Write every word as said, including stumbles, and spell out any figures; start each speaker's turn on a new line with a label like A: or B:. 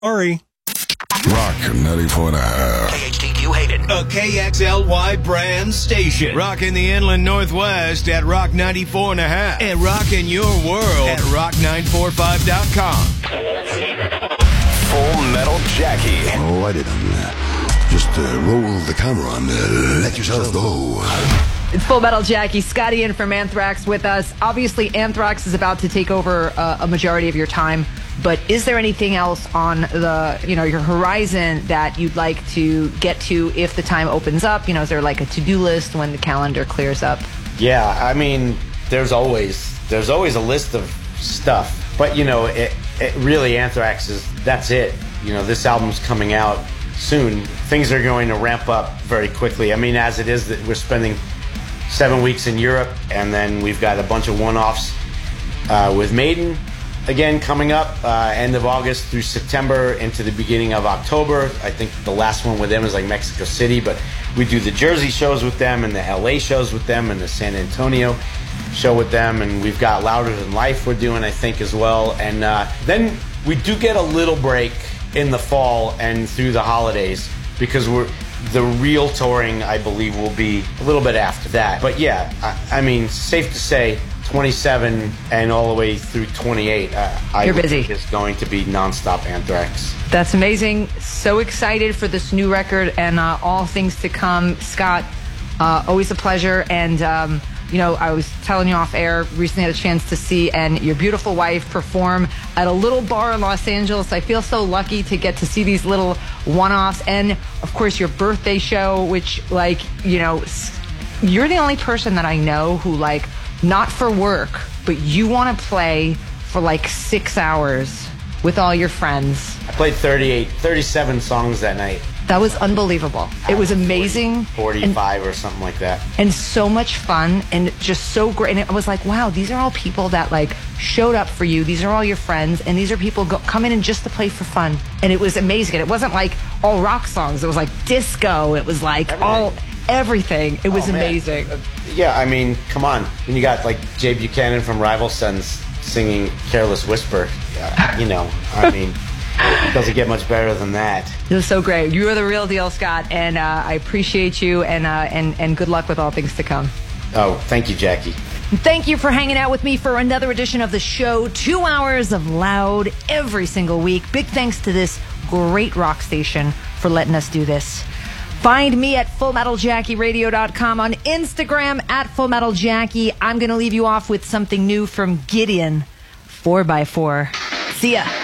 A: Sorry.
B: Rock ninety-four and a half.
C: K H T Q Hayden.
D: A K X L Y brand station. Rocking the Inland Northwest at Rock ninety-four and a half. And rocking your world at rock nine forty-five dot com.
C: Full Metal Jackie.
B: All righty then. Just uh, roll the camera and uh, let yourself go.
E: It's Full Metal Jackie. Scotty in from Anthrax with us. Obviously, Anthrax is about to take over uh, a majority of your time. But is there anything else on the, you know, your horizon that you'd like to get to if the time opens up? You know, is there like a to-do list when the calendar clears up?
F: Yeah, I mean, there's always there's always a list of stuff. But, you know, it, it really, Anthrax is, that's it. You know, this album's coming out soon. Things are going to ramp up very quickly. I mean, as it is that we're spending seven weeks in Europe, and then we've got a bunch of one-offs uh, with Maiden. Again, coming up uh, end of August through September into the beginning of October. I think the last one with them is like Mexico City, but we do the Jersey shows with them and the L A shows with them and the San Antonio show with them, and we've got Louder Than Life we're doing, I think, as well. And uh, then we do get a little break in the fall and through the holidays because we're the real touring, I believe, will be a little bit after that. But yeah, I, I mean, safe to say, twenty-seven and all the way through twenty-eight, uh, I
E: You're busy.
F: think is going to be nonstop Anthrax.
E: That's amazing. So excited for this new record and uh, all things to come. Scott, uh, always a pleasure. And, um, you know, I was telling you off air, recently had a chance to see and your beautiful wife perform at a little bar in Los Angeles. I feel so lucky to get to see these little one-offs. And, of course, your birthday show, which, like, you know, you're the only person that I know who, like, not for work, but you want to play for like six hours with all your friends.
F: I played thirty-eight, thirty-seven songs that night.
E: That was unbelievable. It was amazing.
F: forty-five and, or something like that.
E: And so much fun and just so great. And I was like, wow, these are all people that like showed up for you. These are all your friends. And these are people go, coming in just to play for fun. And it was amazing. And it wasn't like all rock songs. It was like disco. It was like everything. all... Everything. It was oh, amazing.
F: Uh, yeah, I mean, come on. When you got like Jay Buchanan from Rival Sons singing Careless Whisper, uh, you know, I mean, it doesn't get much better than that.
E: It was so great. You are the real deal, Scott, and uh, I appreciate you, and, uh, and, and good luck with all things to come.
F: Oh, thank you, Jackie.
E: Thank you for hanging out with me for another edition of the show. Two hours of loud every single week. Big thanks to this great rock station for letting us do this. Find me at full metal jackie radio dot com, on Instagram at full metal jackie. I'm going to leave you off with something new from Gideon, four by four. See ya.